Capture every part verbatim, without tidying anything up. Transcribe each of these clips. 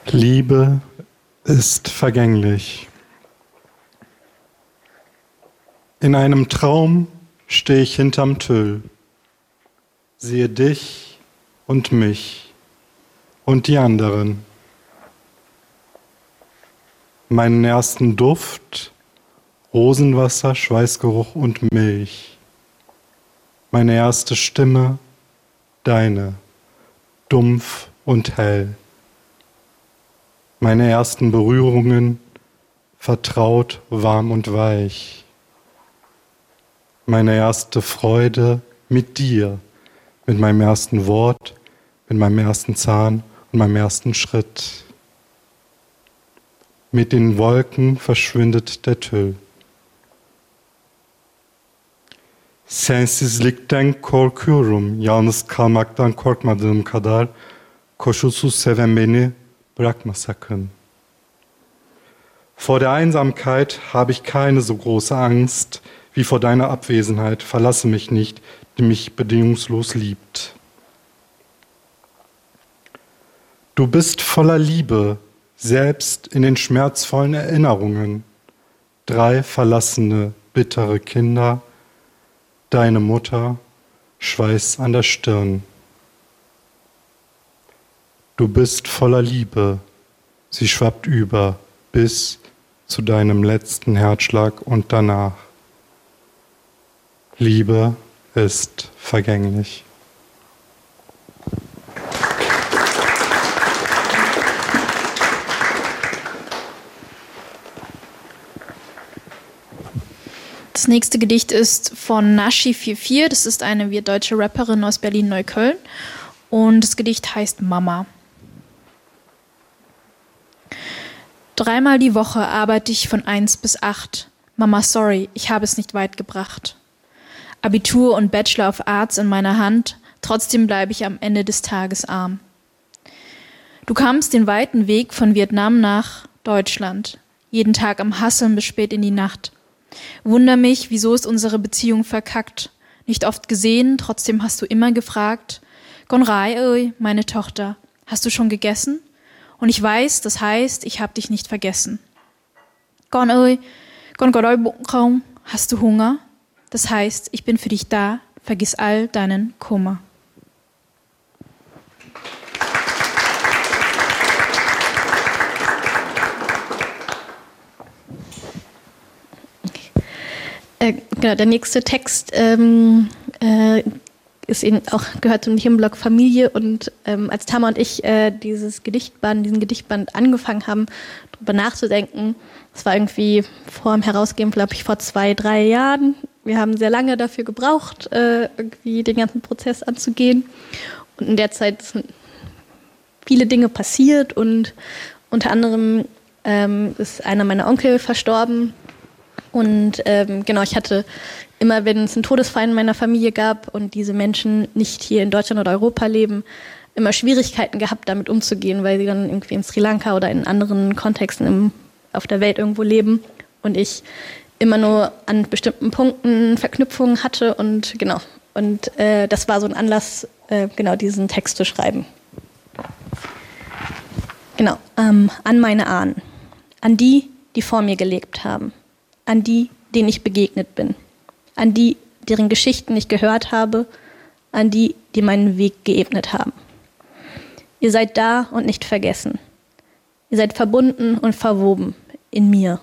Liebe ist vergänglich. In einem Traum stehe ich hinterm Tüll, sehe dich und mich und die anderen. Meinen ersten Duft, Rosenwasser, Schweißgeruch und Milch. Meine erste Stimme, deine, dumpf und hell. Meine ersten Berührungen, vertraut, warm und weich. Meine erste Freude mit dir, mit meinem ersten Wort, mit meinem ersten Zahn und meinem ersten Schritt. Mit den Wolken verschwindet der Tüll. Sensizlikten korkuyorum, yalnız kalmaktan korkmadığım kadar koşulsuz seven beni bırakma sakın. Vor der Einsamkeit habe ich keine so große Angst wie vor deiner Abwesenheit. Verlasse mich nicht, die mich bedingungslos liebt. Du bist voller Liebe, selbst in den schmerzvollen Erinnerungen. Drei verlassene, bittere Kinder, deine Mutter, Schweiß an der Stirn. Du bist voller Liebe, sie schwappt über bis zu deinem letzten Herzschlag und danach. Liebe ist vergänglich. Das nächste Gedicht ist von Nashi vierundvierzig. Das ist eine wir deutsche Rapperin aus Berlin-Neukölln. Und das Gedicht heißt Mama. Dreimal die Woche arbeite ich von eins bis acht. Mama, sorry, ich habe es nicht weit gebracht. Abitur und Bachelor of Arts in meiner Hand, trotzdem bleibe ich am Ende des Tages arm. Du kamst den weiten Weg von Vietnam nach Deutschland, jeden Tag am Hasseln bis spät in die Nacht. Wunder mich, wieso ist unsere Beziehung verkackt? Nicht oft gesehen, trotzdem hast du immer gefragt. Gonrai, ơi, meine Tochter, hast du schon gegessen? Und ich weiß, das heißt, ich habe dich nicht vergessen. Con ơi, con có đói bụng không? Hast du Hunger? Das heißt, ich bin für dich da, vergiss all deinen Kummer. Äh, genau, der nächste Text ähm, äh, ist eben auch, gehört zum Themenblock Familie und ähm, als Tama und ich äh, dieses Gedichtband, diesen Gedichtband angefangen haben, darüber nachzudenken, das war irgendwie vor dem Herausgeben, glaube ich, vor zwei, drei Jahren. Wir haben sehr lange dafür gebraucht, äh, irgendwie den ganzen Prozess anzugehen und in der Zeit sind viele Dinge passiert und unter anderem ähm, ist einer meiner Onkel verstorben. Und ähm, genau, ich hatte immer, wenn es einen Todesfall in meiner Familie gab und diese Menschen nicht hier in Deutschland oder Europa leben, immer Schwierigkeiten gehabt, damit umzugehen, weil sie dann irgendwie in Sri Lanka oder in anderen Kontexten im, auf der Welt irgendwo leben. Und ich immer nur an bestimmten Punkten Verknüpfungen hatte und genau. Und äh, das war so ein Anlass, äh, genau diesen Text zu schreiben. Genau, ähm, an meine Ahnen, an die, die vor mir gelebt haben. An die, denen ich begegnet bin, an die, deren Geschichten ich gehört habe, an die, die meinen Weg geebnet haben. Ihr seid da und nicht vergessen. Ihr seid verbunden und verwoben in mir.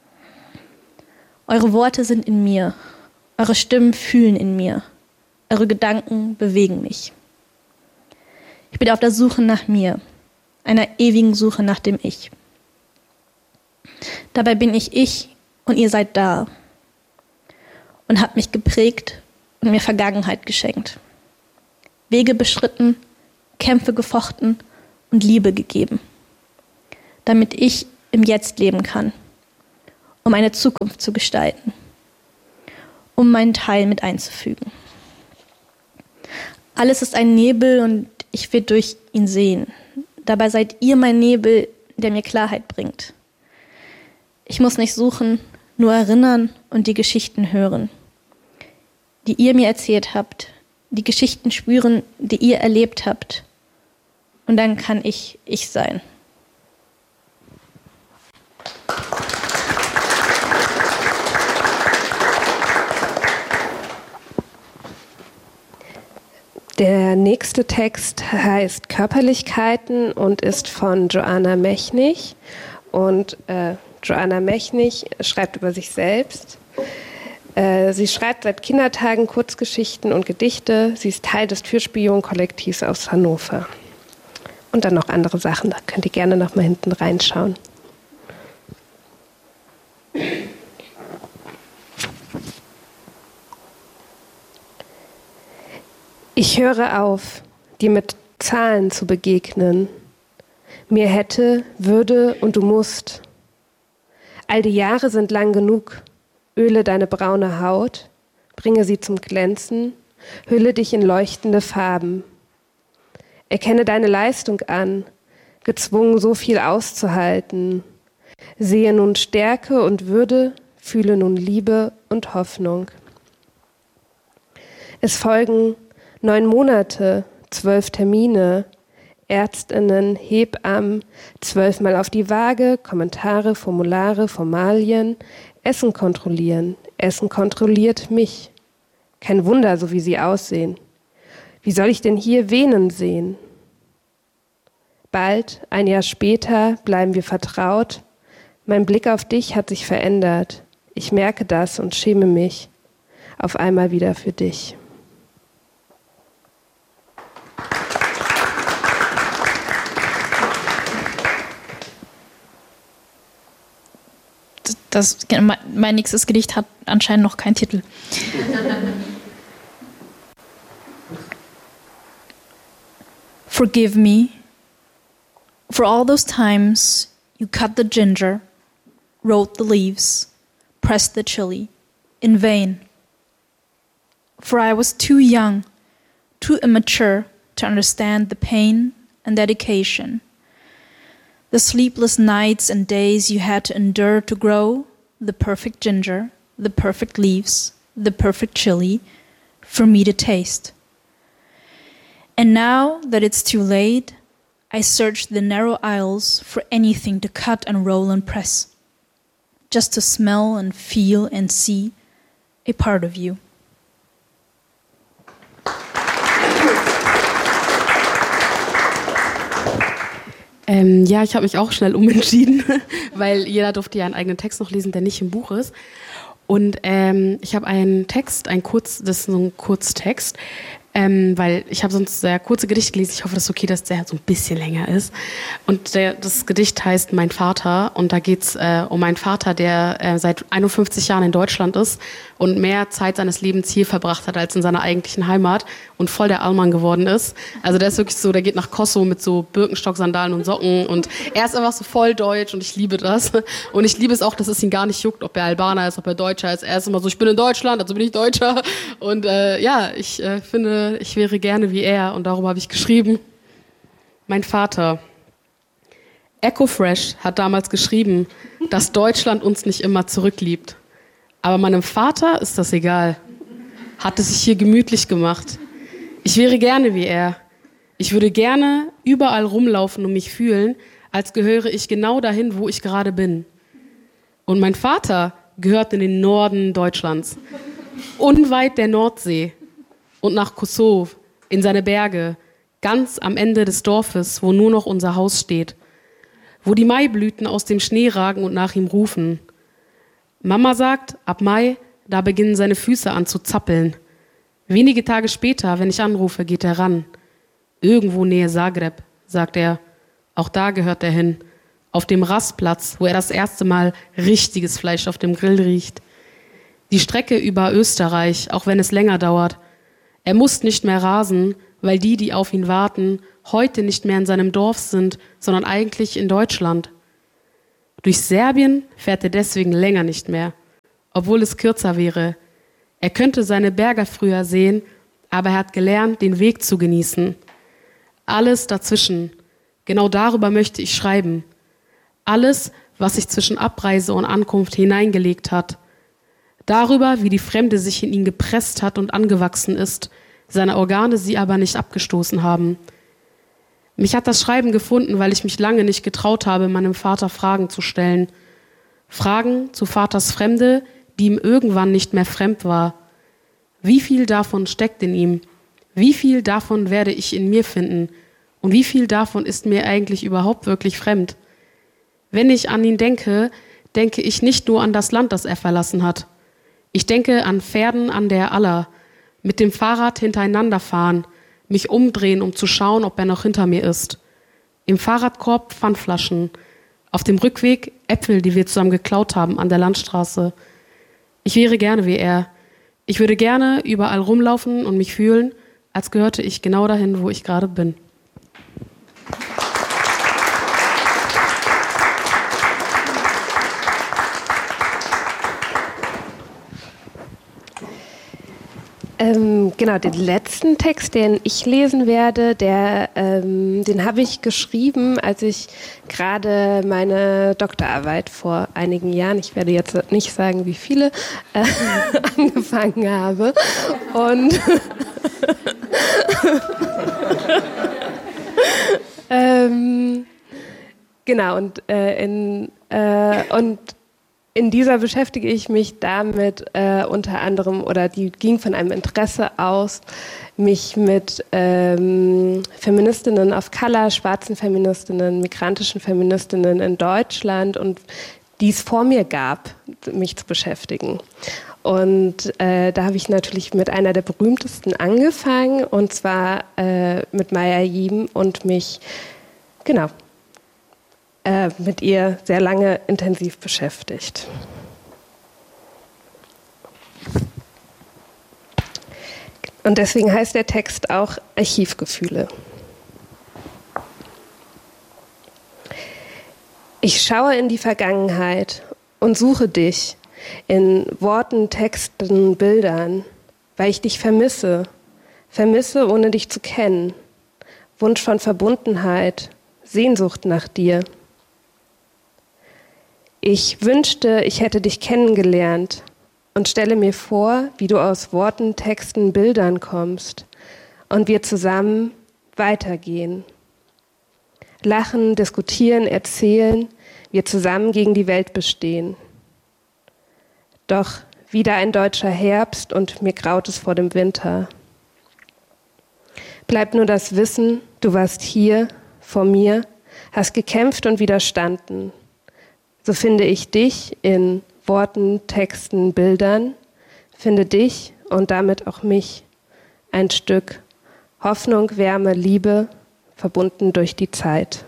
Eure Worte sind in mir, eure Stimmen fühlen in mir, eure Gedanken bewegen mich. Ich bin auf der Suche nach mir, einer ewigen Suche nach dem Ich. Dabei bin ich ich, und ihr seid da und habt mich geprägt und mir Vergangenheit geschenkt. Wege beschritten, Kämpfe gefochten und Liebe gegeben, damit ich im Jetzt leben kann, um eine Zukunft zu gestalten, um meinen Teil mit einzufügen. Alles ist ein Nebel und ich will durch ihn sehen. Dabei seid ihr mein Nebel, der mir Klarheit bringt. Ich muss nicht suchen, nur erinnern und die Geschichten hören, die ihr mir erzählt habt, die Geschichten spüren, die ihr erlebt habt. Und dann kann ich ich sein. nächste Text heißt Körperlichkeiten und ist von Joanna Mechnig. Und äh, Joanna Mechnig schreibt über sich selbst. Äh, sie schreibt seit Kindertagen Kurzgeschichten und Gedichte. Sie ist Teil des Türspion-Kollektivs aus Hannover. Und dann noch andere Sachen, da könnt ihr gerne noch mal hinten reinschauen. Ich höre auf, dir mit Zahlen zu begegnen. Mir hätte, würde und du musst. All die Jahre sind lang genug. Öle deine braune Haut, bringe sie zum Glänzen, hülle dich in leuchtende Farben. Erkenne deine Leistung an, gezwungen so viel auszuhalten. Sehe nun Stärke und Würde, fühle nun Liebe und Hoffnung. Es folgen neun Monate, zwölf Termine, Ärztinnen, Hebammen, zwölfmal auf die Waage, Kommentare, Formulare, Formalien, Essen kontrollieren. Essen kontrolliert mich. Kein Wunder, so wie sie aussehen. Wie soll ich denn hier Venen sehen? Bald, ein Jahr später, bleiben wir vertraut. Mein Blick auf dich hat sich verändert. Ich merke das und schäme mich. Auf einmal wieder für dich. Das, mein nächstes Gedicht hat anscheinend noch keinen Titel. Forgive me for all those times you cut the ginger, wrote the leaves, pressed the chili, in vain. For I was too young, too immature to understand the pain and dedication. The sleepless nights and days you had to endure to grow the perfect ginger, the perfect leaves, the perfect chili for me to taste. And now that it's too late, I search the narrow aisles for anything to cut and roll and press, just to smell and feel and see a part of you. Ähm, ja, ich habe mich auch schnell umentschieden, weil jeder durfte ja einen eigenen Text noch lesen, der nicht im Buch ist. Und ähm, ich habe einen Text, ein Kurz, das ist so ein Kurztext, ähm, weil ich habe sonst sehr kurze Gedichte gelesen. Ich hoffe, das ist okay, dass der so ein bisschen länger ist. Und der, das Gedicht heißt Mein Vater. Und da geht's äh, um meinen Vater, der äh, seit einundfünfzig Jahren in Deutschland ist und mehr Zeit seines Lebens hier verbracht hat als in seiner eigentlichen Heimat und voll der Allmann geworden ist. Also der ist wirklich so, der geht nach Kosovo mit so Birkenstock-Sandalen und Socken und er ist einfach so voll deutsch und ich liebe das. Und ich liebe es auch, dass es ihn gar nicht juckt, ob er Albaner ist, ob er Deutscher ist. Er ist immer so, ich bin in Deutschland, also bin ich Deutscher. Und äh, ja, ich äh, finde, ich wäre gerne wie er und darüber habe ich geschrieben. Mein Vater. Echo Fresh hat damals geschrieben, dass Deutschland uns nicht immer zurückliebt. Aber meinem Vater ist das egal. Hat es sich hier gemütlich gemacht. Ich wäre gerne wie er. Ich würde gerne überall rumlaufen und mich fühlen, als gehöre ich genau dahin, wo ich gerade bin. Und mein Vater gehört in den Norden Deutschlands, unweit der Nordsee und nach Kosovo, in seine Berge, ganz am Ende des Dorfes, wo nur noch unser Haus steht, wo die Maiblüten aus dem Schnee ragen und nach ihm rufen. Mama sagt, ab Mai, da beginnen seine Füße an zu zappeln. Wenige Tage später, wenn ich anrufe, geht er ran. Irgendwo nähe Zagreb, sagt er. Auch da gehört er hin. Auf dem Rastplatz, wo er das erste Mal richtiges Fleisch auf dem Grill riecht. Die Strecke über Österreich, auch wenn es länger dauert. Er muss nicht mehr rasen, weil die, die auf ihn warten, heute nicht mehr in seinem Dorf sind, sondern eigentlich in Deutschland. Durch Serbien fährt er deswegen länger nicht mehr, obwohl es kürzer wäre. Er könnte seine Berge früher sehen, aber er hat gelernt, den Weg zu genießen. Alles dazwischen, genau darüber möchte ich schreiben. Alles, was sich zwischen Abreise und Ankunft hineingelegt hat. Darüber, wie die Fremde sich in ihn gepresst hat und angewachsen ist, seine Organe sie aber nicht abgestoßen haben. Mich hat das Schreiben gefunden, weil ich mich lange nicht getraut habe, meinem Vater Fragen zu stellen. Fragen zu Vaters Fremde, die ihm irgendwann nicht mehr fremd war. Wie viel davon steckt in ihm? Wie viel davon werde ich in mir finden? Und wie viel davon ist mir eigentlich überhaupt wirklich fremd? Wenn ich an ihn denke, denke ich nicht nur an das Land, das er verlassen hat. Ich denke an Pferden an der Aller, mit dem Fahrrad hintereinander fahren, mich umdrehen, um zu schauen, ob er noch hinter mir ist. Im Fahrradkorb Pfandflaschen, auf dem Rückweg Äpfel, die wir zusammen geklaut haben an der Landstraße. Ich wäre gerne wie er. Ich würde gerne überall rumlaufen und mich fühlen, als gehörte ich genau dahin, wo ich gerade bin. Ähm, genau, den letzten Text, den ich lesen werde, der, ähm, den habe ich geschrieben, als ich gerade meine Doktorarbeit vor einigen Jahren, ich werde jetzt nicht sagen, wie viele, äh, angefangen habe. Und ähm, genau, und, äh, in, äh, und in dieser beschäftige ich mich damit äh, unter anderem, oder die ging von einem Interesse aus, mich mit ähm, Feministinnen of Color, schwarzen Feministinnen, migrantischen Feministinnen in Deutschland und die es vor mir gab, mich zu beschäftigen. Und äh, da habe ich natürlich mit einer der berühmtesten angefangen, und zwar äh, mit Maya Yim, und mich, genau, Äh, mit ihr sehr lange intensiv beschäftigt. Und deswegen heißt der Text auch Archivgefühle. Ich schaue in die Vergangenheit und suche dich in Worten, Texten, Bildern, weil ich dich vermisse, vermisse, ohne dich zu kennen. Wunsch von Verbundenheit, Sehnsucht nach dir. Ich wünschte, ich hätte dich kennengelernt und stelle mir vor, wie du aus Worten, Texten, Bildern kommst und wir zusammen weitergehen. Lachen, diskutieren, erzählen, wir zusammen gegen die Welt bestehen. Doch wieder ein deutscher Herbst und mir graut es vor dem Winter. Bleibt nur das Wissen, du warst hier, vor mir, hast gekämpft und widerstanden. So finde ich dich in Worten, Texten, Bildern, finde dich und damit auch mich, ein Stück Hoffnung, Wärme, Liebe, verbunden durch die Zeit.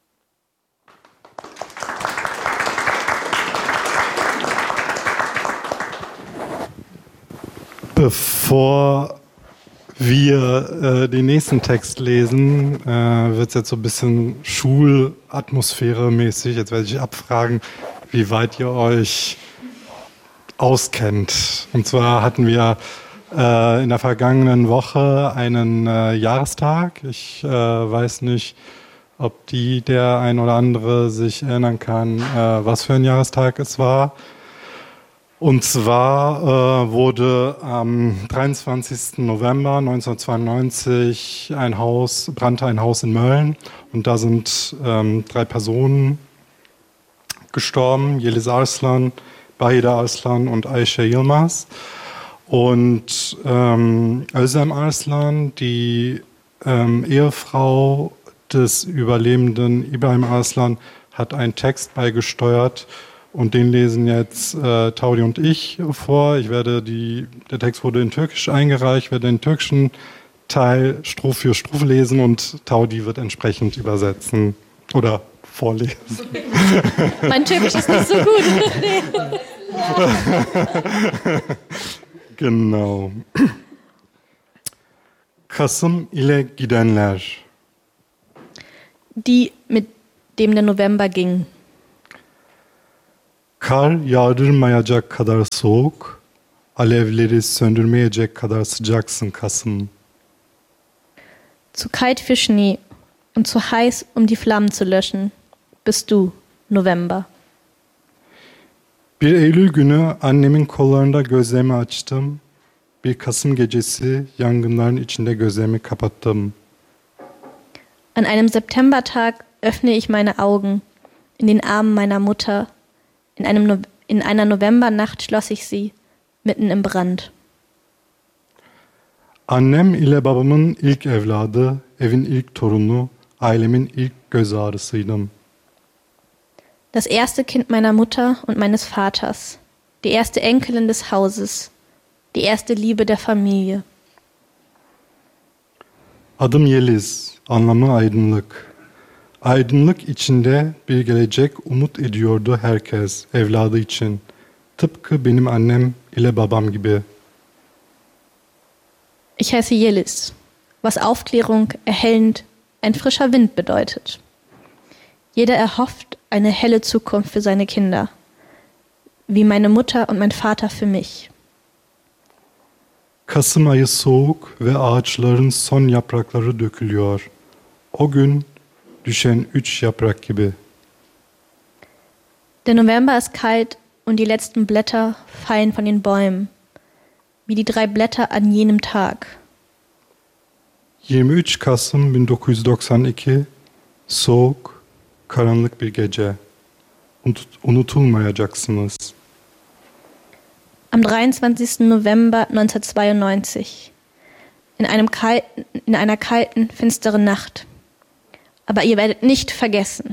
Bevor wir äh, den nächsten Text lesen, äh, wird es jetzt so ein bisschen Schulatmosphäre-mäßig. Jetzt werde ich abfragen, wie weit ihr euch auskennt. Und zwar hatten wir äh, in der vergangenen Woche einen äh, Jahrestag. Ich äh, weiß nicht, ob die der ein oder andere sich erinnern kann, äh, was für ein Jahrestag es war. Und zwar äh, wurde am dreiundzwanzigsten November neunzehnhundertzweiundneunzig ein Haus, brannte ein Haus in Mölln, und da sind ähm, drei Personen gestorben: Yeliz Arslan, Bahide Arslan und Ayşe Yilmaz. Und ähm, Özlem Arslan, die ähm, Ehefrau des Überlebenden Ibrahim Arslan, hat einen Text beigesteuert. Und den lesen jetzt äh, Taudi und ich vor. Ich werde die, der Text wurde in Türkisch eingereicht, ich werde den türkischen Teil Strophe für Strophe lesen und Taudi wird entsprechend übersetzen oder vorlesen. Mein Türkisch ist nicht so gut. Nee. Genau. Kasım ile gidenler. Die, mit dem der November ging. Kar yağdırmayacak kadar soğuk, alevleri söndürmeyecek kadar sıcaksın Kasım. Zu kalt für Schnee und zu heiß, um die Flammen zu löschen, bist du, November. Bir Eylül günü annemin kollarında gözlerimi açtım. Bir Kasım gecesi yangınların içinde gözlerimi kapattım. An einem Septembertag öffne ich meine Augen in den Armen meiner Mutter. In, einem no- in einer Novembernacht schloss ich sie, mitten im Brand. Annem ile babamın ilk evladı, evin ilk torunu, ailemin ilk göz ağrısıydım. Das erste Kind meiner Mutter und meines Vaters, die erste Enkelin des Hauses, die erste Liebe der Familie. Adım Yeliz, anlamı aydınlık. Aydınlık içinde bir gelecek umut ediyordu herkes, evladı için. Tıpkı benim annem ile babam gibi. Ich heiße Yeliz, was Aufklärung, erhellend, ein frischer Wind bedeutet. Jeder erhofft eine helle Zukunft für seine Kinder, wie meine Mutter und mein Vater für mich. Kasım ayı soğuk ve ağaçların son yaprakları dökülüyor. O gün düşen üç yaprak gibi. Der November ist kalt und die letzten Blätter fallen von den Bäumen, wie die drei Blätter an jenem Tag. yirmi üç Kasım bin dokuz yüz doksan iki, soğuk, karanlık bir gece. Unut- unutulmayacaksınız. Am dreiundzwanzigsten November neunzehnhundertzweiundneunzig, in einem kalten, in einer kalten, finsteren Nacht. Aber ihr werdet nicht vergessen.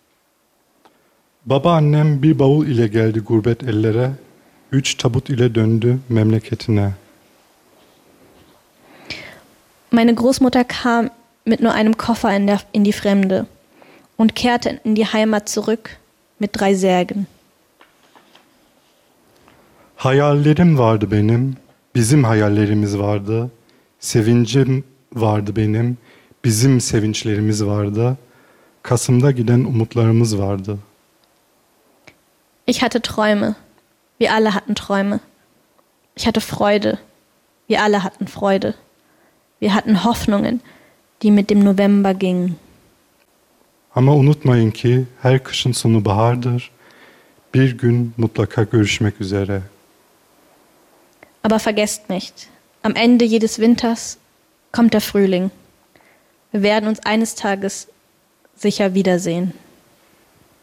Babaannem bir bavul ile geldi gurbet ellere, üç tabut ile döndü memleketine. Meine Großmutter kam mit nur einem Koffer in, der, in die Fremde und kehrte in die Heimat zurück mit drei Särgen. Hayallerim vardı benim, bizim hayallerimiz vardı. Sevincim vardı benim, bizim sevinçlerimiz vardı. Kasım'da giden umutlarımız vardı. Ich hatte Träume. Wir alle hatten Träume. Ich hatte Freude. Wir alle hatten Freude. Wir hatten Hoffnungen, die mit dem November gingen. Ama unutmayın ki her kışın sonu bahardır. Bir gün mutlaka görüşmek üzere. Aber vergesst nicht, am Ende jedes Winters kommt der Frühling. Wir werden uns eines Tages sicher wiedersehen.